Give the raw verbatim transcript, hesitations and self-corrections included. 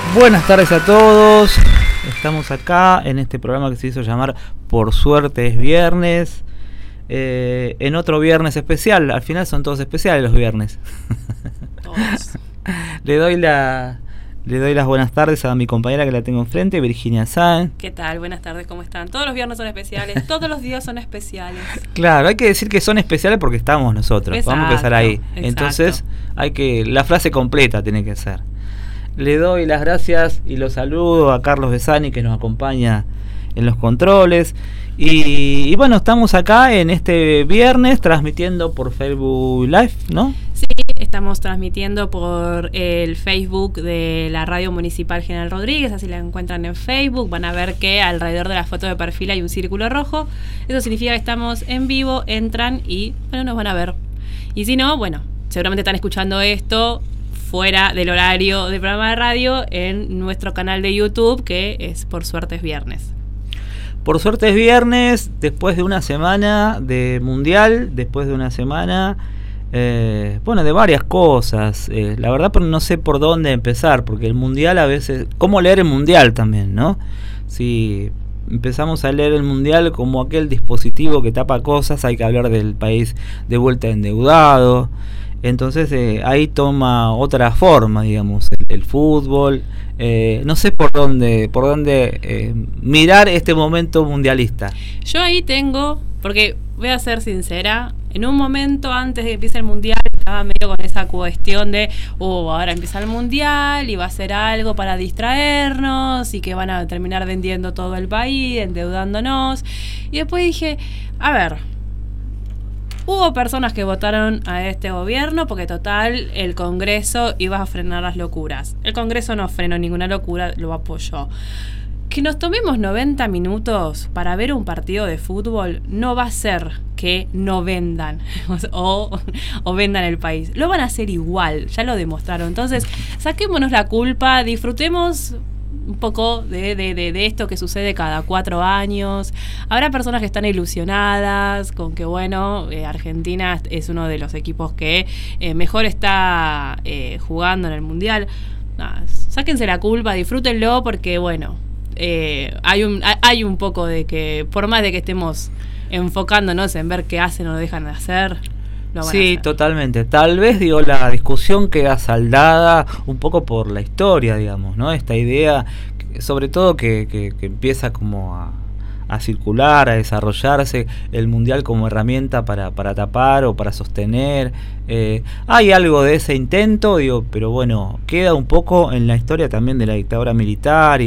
Buenas tardes a todos. Estamos acá en este programa que se hizo llamar Por Suerte es Viernes. Eh, en otro viernes especial. Al final son todos especiales los viernes. Todos. Le doy la... Le doy las buenas tardes a mi compañera que la tengo enfrente, Virginia Sáenz. ¿Qué tal? Buenas tardes, ¿cómo están? Todos los viernes son especiales, todos los días son especiales. Claro, hay que decir que son especiales porque estamos nosotros. Exacto, Vamos a empezar ahí. exacto. Entonces, hay que la frase completa tiene que ser. Le doy las gracias y los saludo a Carlos Besani, que nos acompaña en los controles. Y, y bueno, estamos acá en este viernes transmitiendo por Facebook Live, ¿no? Sí, estamos transmitiendo por el Facebook de la Radio Municipal General Rodríguez, así la encuentran en Facebook. Van a ver que alrededor de la foto de perfil hay un círculo rojo. Eso significa que estamos en vivo, entran y bueno, nos van a ver. Y si no, bueno, seguramente están escuchando esto fuera del horario del programa de radio en nuestro canal de YouTube, que es Por Suerte es Viernes. Por suerte es viernes, después de una semana de mundial, después de una semana, eh, bueno, de varias cosas. Eh, la verdad, pero no sé por dónde empezar, porque el mundial a veces, ¿cómo leer el mundial también, no? Si empezamos a leer el mundial como aquel dispositivo que tapa cosas, hay que hablar del país de vuelta endeudado. Entonces eh, ahí toma otra forma, digamos, el, el fútbol. Eh, no sé por dónde, por dónde eh, mirar este momento mundialista. Yo ahí tengo, porque voy a ser sincera, en un momento antes de que empiece el mundial estaba medio con esa cuestión de, oh, ahora empieza el mundial y va a ser algo para distraernos y que van a terminar vendiendo todo el país, endeudándonos. Y después dije, a ver, hubo personas que votaron a este gobierno porque total el Congreso iba a frenar las locuras. El Congreso no frenó ninguna locura, lo apoyó. Que nos tomemos noventa minutos para ver un partido de fútbol no va a ser que no vendan o, o vendan el país. Lo van a hacer igual, ya lo demostraron. Entonces, saquémonos la culpa, disfrutemos un poco de, de, de, de esto que sucede cada cuatro años. Habrá personas que están ilusionadas con que, bueno, eh, Argentina es uno de los equipos que eh, mejor está eh, jugando en el Mundial. Nah, sáquense la culpa, disfrútenlo porque, bueno, eh, hay, un, hay un poco de que, por más de que estemos enfocándonos en ver qué hacen o dejan de hacer, sí, totalmente. Tal vez, digo, la discusión queda saldada un poco por la historia, digamos, ¿no? Esta idea, sobre todo que, que, que empieza como a, a circular, a desarrollarse el mundial como herramienta para, para tapar o para sostener. Eh, hay algo de ese intento, digo, pero bueno, queda un poco en la historia también de la dictadura militar y